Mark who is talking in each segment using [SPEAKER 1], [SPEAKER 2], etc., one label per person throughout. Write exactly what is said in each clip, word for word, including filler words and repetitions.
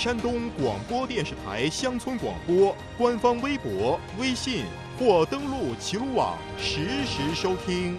[SPEAKER 1] 山东广播电视台乡村广播官方微博、微信或登录齐鲁网实时收听。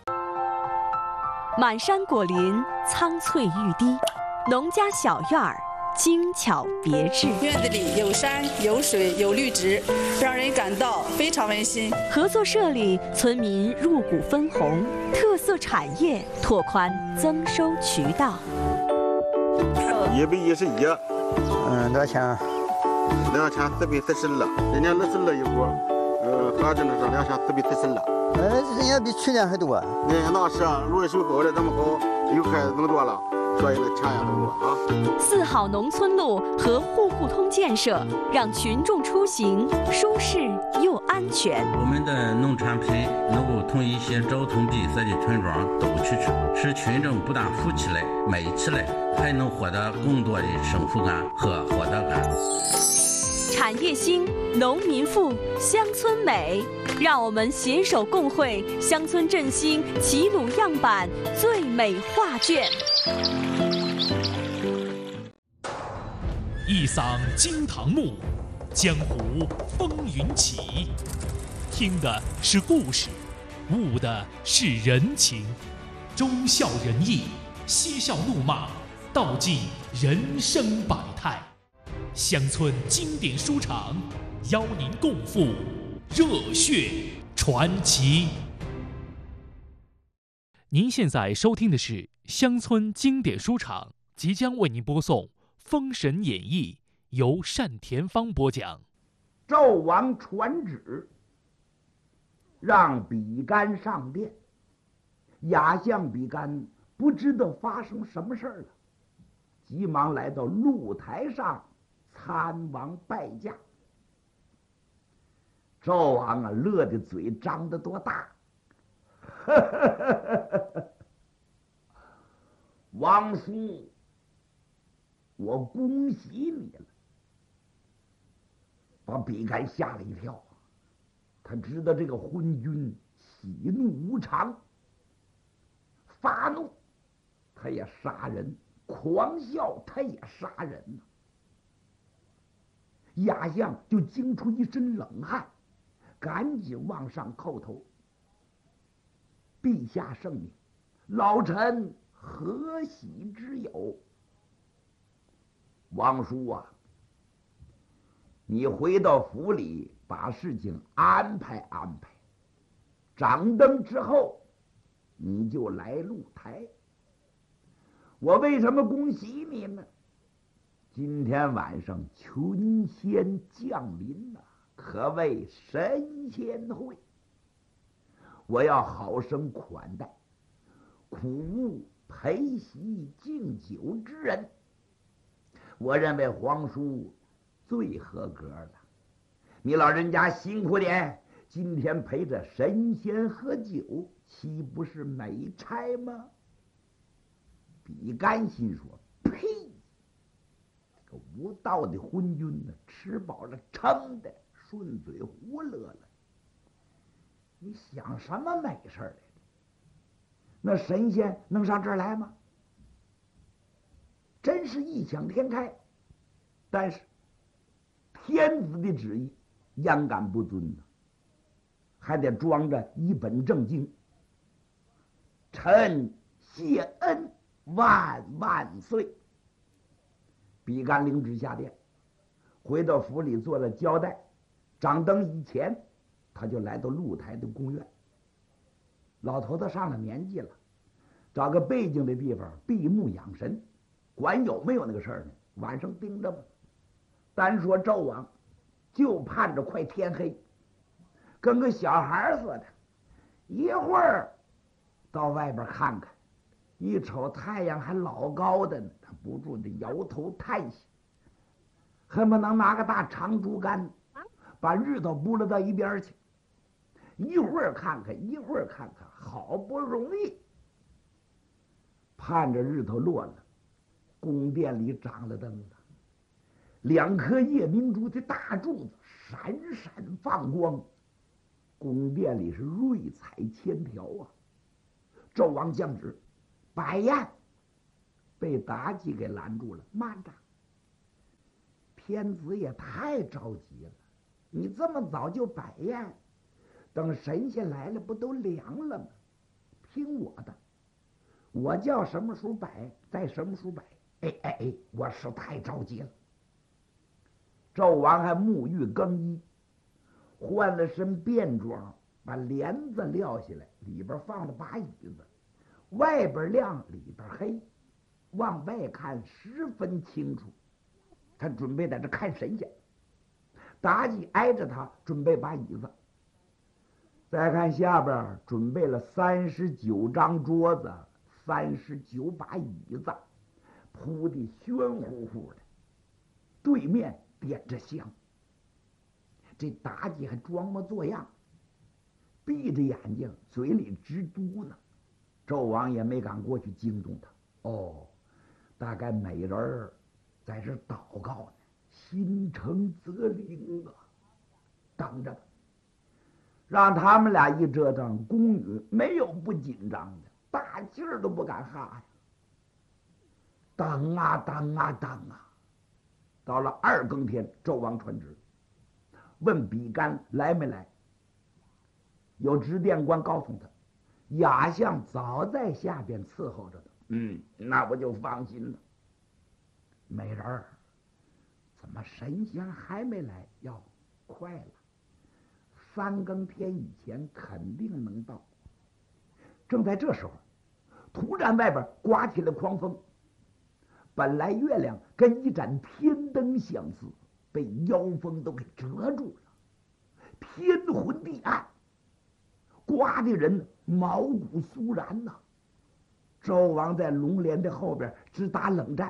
[SPEAKER 2] 满山果林，苍翠欲滴，农家小院儿，精巧别致。
[SPEAKER 3] 院子里有山有水有绿植，让人感到非常温馨。
[SPEAKER 2] 合作社里，村民入股分红，特色产业拓宽增收渠道。
[SPEAKER 4] 一百一十一，
[SPEAKER 5] 嗯，多少钱？
[SPEAKER 4] 两千四百四十二，今年二十二一股，呃，合着呢是两千四百四十二。
[SPEAKER 5] 哎，这也比去年还多。
[SPEAKER 4] 哎，那是芦水沟的这么好，又开始弄多了，所以呢钱也更多啊。
[SPEAKER 2] 四好农村路和户户通建设，让群众出行舒适又安全。
[SPEAKER 6] 我们的农产品能够从一些交通闭塞的村庄走出去，使群众不但富起来、美起来，还能获得更多的幸福感和获得感。
[SPEAKER 2] 产业兴，农民富，乡村美，让我们携手共绘乡村振兴齐鲁样板最美画卷。
[SPEAKER 7] 一嗓惊堂木，江湖风云起。听的是故事，悟的是人情，忠孝仁义，嬉笑怒骂，道尽人生百态。乡村经典书场，邀您共赴热血传奇。您现在收听的是乡村经典书场，即将为您播送《封神演义》，由单田芳播讲。
[SPEAKER 8] 纣王传旨，让比干上殿。亚相比干不知道发生什么事儿了，急忙来到露台上参王拜驾。纣王啊，乐的嘴张得多大！王叔，我恭喜你了！把比干吓了一跳，他知道这个昏君喜怒无常，发怒他也杀人，狂笑他也杀人呢。亚相就惊出一身冷汗，赶紧往上叩头：“陛下圣明，老臣何喜之有？”王叔啊，你回到府里把事情安排安排，掌灯之后你就来露台。我为什么恭喜你呢？今天晚上群仙降临呐、啊，可谓神仙会。我要好生款待苦务陪席敬酒之人。我认为皇叔最合格了，你老人家辛苦点，今天陪着神仙喝酒，岂不是美差吗？比干心说：“呸！这个无道的昏君呢，吃饱了撑的，顺嘴胡乐了。你想什么美事来着？那神仙能上这儿来吗？真是异想天开。但是天子的旨意焉敢不遵呢？还得装着一本正经。臣谢恩万万岁！比干领旨下殿，回到府里做了交代。掌灯以前，他就来到露台的宫院。老头子上了年纪了，找个背静的地方闭目养神，管有没有那个事儿呢？晚上盯着吧。单说纣王，就盼着快天黑，跟个小孩似的，一会儿到外边看看，一瞅太阳还老高的呢，他不住的摇头叹息，恨不能拿个大长竹竿把日头拨了到一边去。一会儿看看，一会儿看看，好不容易盼着日头落了，宫殿里长了灯了。两颗夜明珠的大柱子闪闪放光，宫殿里是瑞彩千条啊！纣王降旨，摆宴，被妲己给拦住了。慢着， 天子也太着急了，你这么早就摆宴，等神仙来了不都凉了吗？听我的，我叫什么时候摆，在什么时候摆。哎哎哎，我是太着急了。纣王还沐浴更衣，换了身便装，把帘子撂下来，里边放了把椅子，外边亮，里边黑，往外看十分清楚。他准备在这看神仙，妲己挨着他，准备把椅子。再看下边，准备了三十九张桌子，三十九把椅子，铺的宣乎乎的，对面点着香。这妲己还装模作样，闭着眼睛，嘴里直嘟囔。纣王也没敢过去惊动他。哦，大概美人儿在这祷告呢，心诚则灵啊，等着吧。让他们俩一折腾，宫女没有不紧张的，大气儿都不敢哈呀。等啊等啊等啊，到了二更天，纣王传旨，问比干来没来。有执殿官告诉他，雅相早在下边伺候着他。嗯，那我就放心了。美人儿，怎么神仙还没来？要快了，三更天以前肯定能到。正在这时候，突然外边刮起了狂风，本来月亮跟一盏天灯相似，被妖风都给遮住了，天昏地暗，刮的人毛骨悚然呐、啊。纣王在龙帘的后边直打冷战，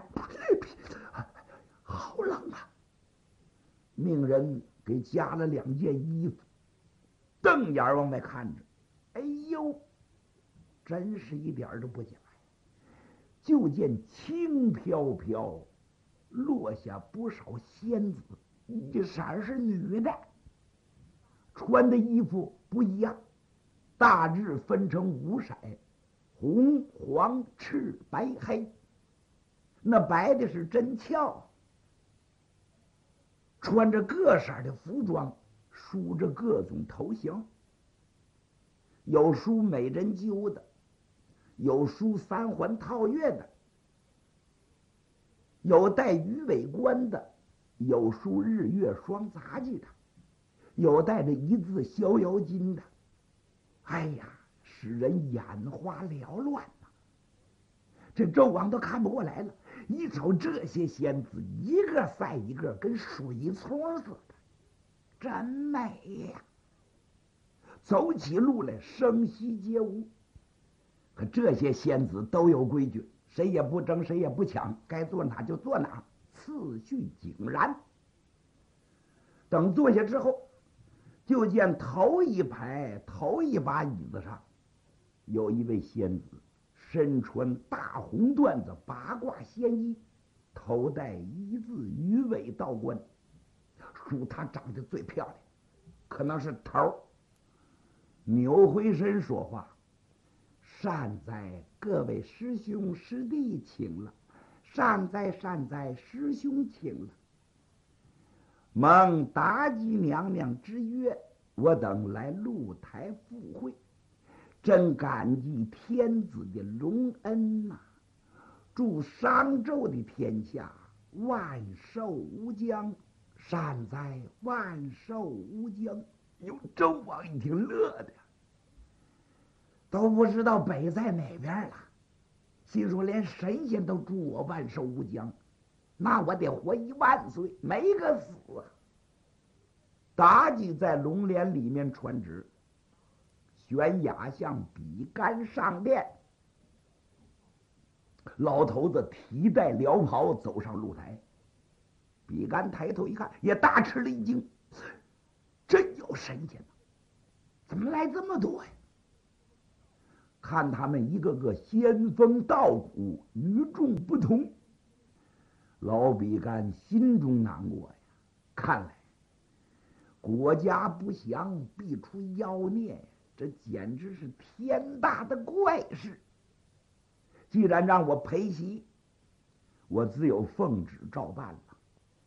[SPEAKER 8] 好冷啊！命人给加了两件衣服，瞪眼往外看着，哎呦，真是一点都不假呀！就见轻飘飘落下不少仙子，一色是女的，穿的衣服不一样，大致分成五色。红、黄、赤、白、黑，那白的是真俏，穿着各色的服装，梳着各种头型，有梳美人揪的，有梳三环套月的，有戴鱼尾冠的，有梳日月双杂技的，有戴着一字逍遥巾的。哎呀，使人眼花缭乱呐、啊！这纣王都看不过来了，一瞅这些仙子，一个赛一个，跟水葱似的，真美呀！走起路来声息皆无。可这些仙子都有规矩，谁也不争，谁也不抢，该坐哪就坐哪，次序井然。等坐下之后，就见头一排头一把椅子上有一位仙子，身穿大红缎子八卦仙衣，头戴一字鱼尾道冠，属她长得最漂亮，可能是头。扭回身说话：“善哉，各位师兄师弟请了，善哉善哉，师兄请了。蒙妲己娘娘之约，我等来露台赴会，真感激天子的隆恩呐、啊！祝商纣的天下万寿无疆，善哉，万寿无疆。”有纣王一听乐的都不知道北在哪边了，心说连神仙都祝我万寿无疆，那我得活一万岁，没个死啊！妲己在龙帘里面传旨，选雅相比干上殿。老头子提带辽袍走上露台，比干抬头一看，也大吃了一惊，真有神仙呐！怎么来这么多呀？看他们一个个仙风道骨，与众不同。老比干心中难过呀，看来国家不祥，必出妖孽，这简直是天大的怪事。既然让我陪席，我只有奉旨照办了。